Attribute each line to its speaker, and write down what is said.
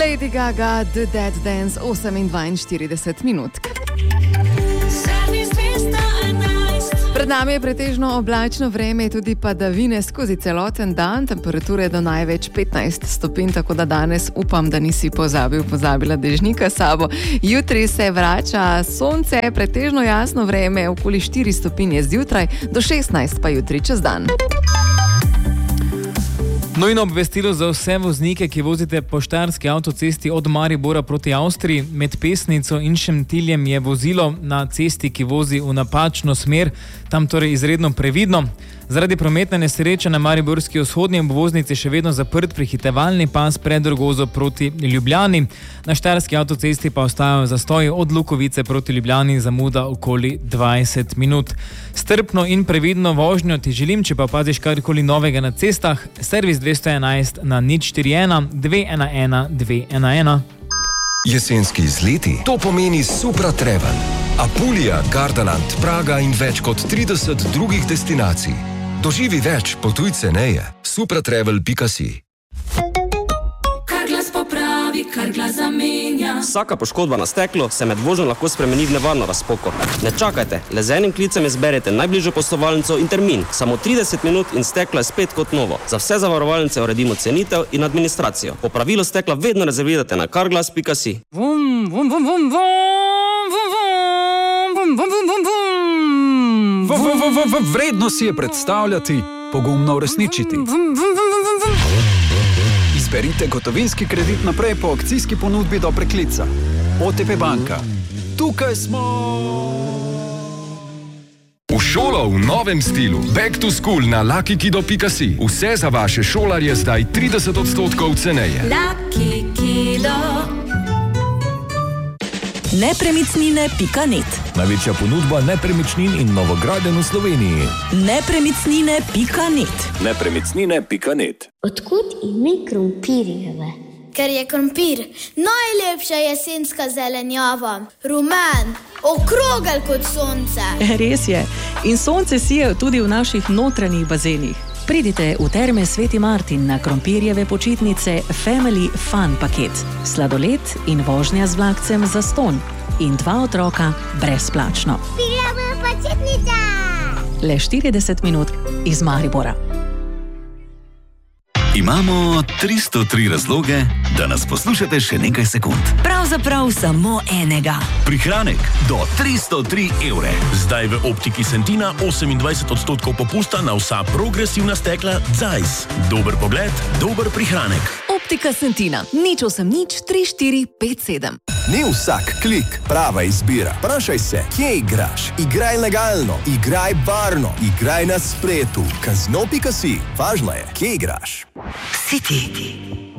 Speaker 1: Lady Gaga, The Dead Dance, 8:42 minut. Pred nami je pretežno oblačno vreme, tudi padavine skozi celoten dan, temperature do največ 15 stopinj, tako da danes upam, da nisi pozabila dežnika s sabo. Jutri se vrača sonce, pretežno jasno vreme, okoli 4 stopinje zjutraj, do 16 pa jutri čez dan.
Speaker 2: Nujno obvestilo za vse voznike, ki vozite po štajerski avtocesti od Maribora proti Avstriji. Med Pesnico in Šentiljem je vozilo na cesti, ki vozi v napačno smer, tam torej izredno previdno. Zaradi prometne nesreče na mariborski vzhodni obvoznici še vedno zaprt prehitevalni pas pred Rogozo proti Ljubljani. Na štajerski avtocesti pa ostajajo zastoji od Lukovice proti Ljubljani, zamuda okoli 20 minut. Strpno in previdno vožnjo ti želim, če pa opaziš karkoli novega na cestah, servis 211 na 041 211 211.
Speaker 3: Jesenski izleti, to pomeni Supra Travel. Apulija, Gardaland, Praga in več kot 30 drugih destinacij. Doživi več, potuj ceneje. supratravel.si.
Speaker 4: Kar glas popravi, kar glas zamenja.
Speaker 5: Vsaka poškodba na steklu se med vožnjo lahko spremeni v nevarno razpoko. Ne čakajte, le z enim klicem izberete najbližjo poslovalnico in termin. Samo 30 minut in steklo je spet kot novo. Za vse zavarovalnice uredimo cenitev in administracijo. Popravilo stekla vedno rezervirate na carglass.si.
Speaker 6: Vredno si je predstavljati, pogumno uresničiti. Izberite gotovinski kredit naprej po akcijski ponudbi do preklica. OTP banka. Tukaj smo!
Speaker 3: V šolo v novem stilu. Back to school na luckykido.si. Vse za vaše šolarje zdaj 30% ceneje.
Speaker 4: Lucky Kiddo.
Speaker 7: Nepremičnine.net.
Speaker 8: Največja ponudba nepremičnin in novogradenj v Sloveniji.
Speaker 7: Nepremičnine.net.
Speaker 8: Nepremičnine.net.
Speaker 9: Odkud ime krompirjeve?
Speaker 10: Ker je krompir najlepša jesenska zelenjava. Rumen, okrogel kot sonce.
Speaker 11: Res je. In sonce sije tudi v naših notranjih bazenih.
Speaker 7: Pridite v Terme Sveti Martin na krompirjeve počitnice Family Fun paket. Sladoled in vožnja z vlakcem zastonj. In 2 otroka brezplačno.
Speaker 9: Pirjava počitnica!
Speaker 7: Le 40 minut iz Maribora.
Speaker 12: Imamo 303 razloge, da nas poslušate še nekaj sekund.
Speaker 7: Pravzaprav samo enega.
Speaker 12: Prihranek do 303 evre.
Speaker 13: Zdaj v Optiki Sentina 28% popusta na vsa progresivna stekla Zeiss. Dober pogled, dober prihranek.
Speaker 1: Optika Sentina, 080 3457.
Speaker 14: Ni vsak klik prava izbira. Vprašaj se, kje igraš? Igraj legalno, igraj varno, igraj na spletu. Kazino.si. Važno je, kje igraš.
Speaker 7: Si ti.